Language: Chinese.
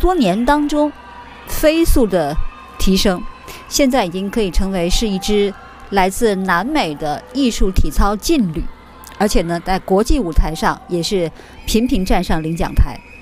多年当中飞速的提升，现在已经可以成为是一支来自南美的艺术体操劲旅，而且呢，在国际舞台上也是频频站上领奖台。